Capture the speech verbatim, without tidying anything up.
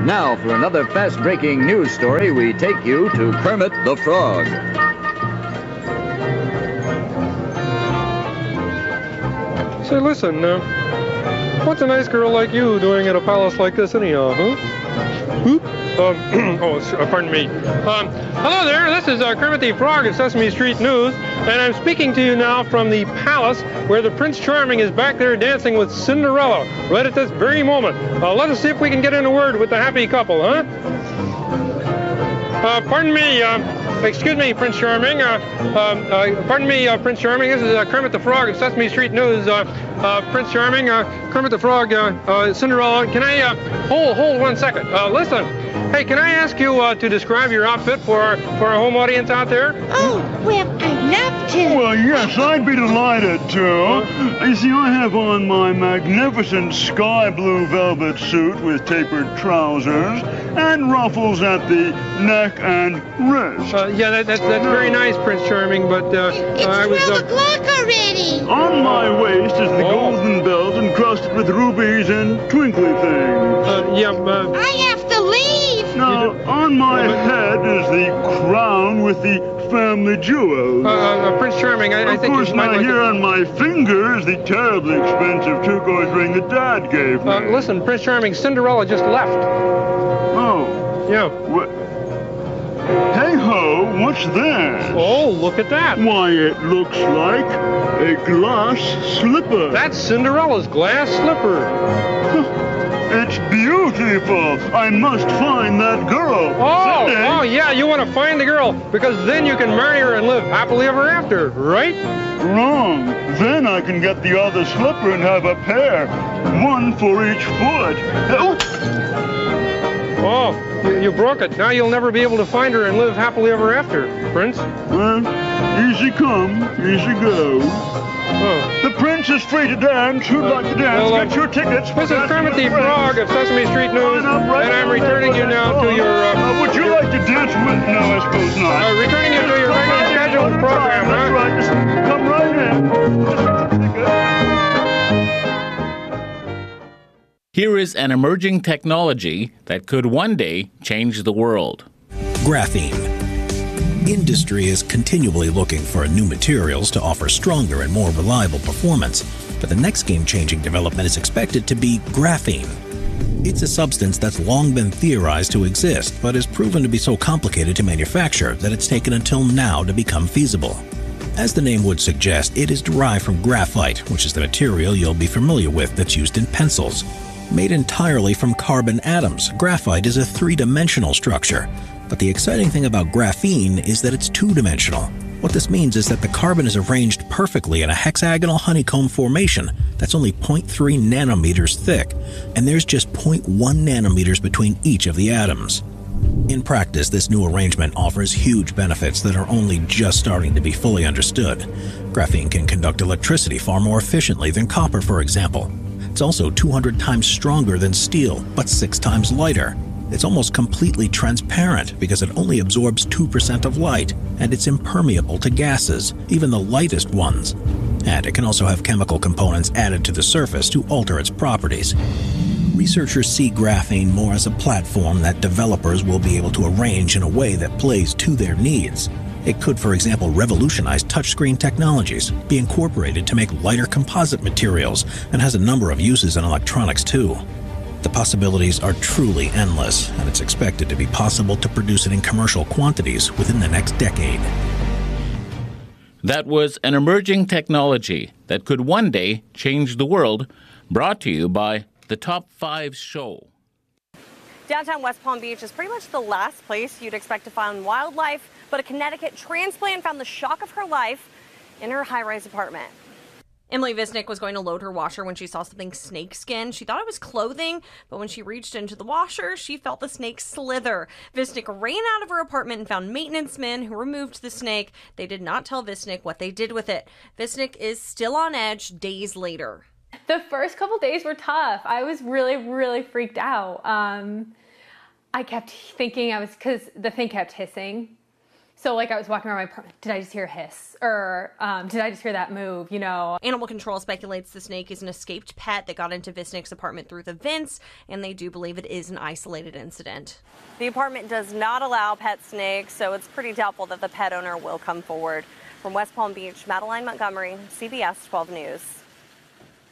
Now, for another fast-breaking news story, we take you to Kermit the Frog. Say, listen, uh, what's a nice girl like you doing at a palace like this anyhow, huh? Whoop. Um, oh, pardon me. Um, hello there, this is uh, Kermit the Frog at Sesame Street News, and I'm speaking to you now from the palace where the Prince Charming is back there dancing with Cinderella right at this very moment. Uh, let us see if we can get in a word with the happy couple, huh? Uh, pardon me, uh, excuse me, Prince Charming. Uh, um, uh, pardon me, uh, Prince Charming. This is uh, Kermit the Frog at Sesame Street News. Uh, uh, Prince Charming, uh, Kermit the Frog, uh, uh, Cinderella. Can I uh, hold hold one second? Uh, listen. Hey, can I ask you uh, to describe your outfit for our, for our home audience out there? Oh, well, I'd love to. Well, yes, I'd be delighted to. You see, I have on my magnificent sky blue velvet suit with tapered trousers and ruffles at the neck and wrist. Uh, yeah, that, that's, that's very nice, Prince Charming, but uh, It's I was... twelve Uh, o'clock already. On my waist is the Oh. golden belt encrusted with rubies and twinkly things. uh, yeah, uh, I have to leave. Now, on my head is the crown with the family jewels. uh, uh, Prince Charming, I, I Of think course, you might now like here to... on my finger is the terribly expensive turquoise ring that Dad gave me. Uh, listen, Prince Charming, Cinderella just left. Oh, Yeah. what? Hey ho, what's that? Oh, look at that. Why, it looks like a glass slipper. That's Cinderella's glass slipper. It's beautiful. I must find that girl. Oh, Cindy. oh, yeah, you want to find the girl, because then you can marry her and live happily ever after, right? Wrong. Then I can get the other slipper and have a pair. One for each foot. Oh, Oh, you, you broke it. Now you'll never be able to find her and live happily ever after, Prince. well, easy come, easy go. Oh. The prince is free to dance. Who'd like to dance? Well, uh, Get your tickets. This is Kermit the Frog of Sesame Street News, Line up right and I'm over there returning where you they now to belong. your... Uh, Uh, would you like to dance with? No, I suppose not. uh, returning you to your regular scheduled program, That's huh? right. Just come right in. Just get your ticket. Here is an emerging technology that could one day change the world. Graphene. Industry is continually looking for new materials to offer stronger and more reliable performance, but the next game-changing development is expected to be graphene. It's a substance that's long been theorized to exist, but is proven to be so complicated to manufacture that it's taken until now to become feasible. As the name would suggest, it is derived from graphite, which is the material you'll be familiar with that's used in pencils. Made entirely from carbon atoms, graphite is a three-dimensional structure. But the exciting thing about graphene is that it's two-dimensional. What this means is that the carbon is arranged perfectly in a hexagonal honeycomb formation that's only zero point three nanometers thick, and there's just zero point one nanometers between each of the atoms. In practice, this new arrangement offers huge benefits that are only just starting to be fully understood. Graphene can conduct electricity far more efficiently than copper, for example. It's also two hundred times stronger than steel, but six times lighter. It's almost completely transparent because it only absorbs two percent of light, and it's impermeable to gases, even the lightest ones. And it can also have chemical components added to the surface to alter its properties. Researchers see graphene more as a platform that developers will be able to arrange in a way that plays to their needs. It could, for example, revolutionize touchscreen technologies, be incorporated to make lighter composite materials, and has a number of uses in electronics too. The possibilities are truly endless, and it's expected to be possible to produce it in commercial quantities within the next decade. That was an emerging technology that could one day change the world, brought to you by the Top five Show. Downtown West Palm Beach is pretty much the last place you'd expect to find wildlife, but a Connecticut transplant found the shock of her life in her high-rise apartment. Emily Visnick was going to load her washer when she saw something snakeskin. She thought it was clothing, but when she reached into the washer, she felt the snake slither. Visnick ran out of her apartment and found maintenance men who removed the snake. They did not tell Visnick what they did with it. Visnick is still on edge days later. The first couple days were tough. I was really, really freaked out. Um, I kept thinking I was, because the thing kept hissing. So like I was walking around my apartment, did I just hear a hiss? Or um, did I just hear that move, you know? Animal Control speculates the snake is an escaped pet that got into Visnick's apartment through the vents, and they do believe it is an isolated incident. The apartment does not allow pet snakes, so it's pretty doubtful that the pet owner will come forward. From West Palm Beach, Madeline Montgomery, C B S twelve News.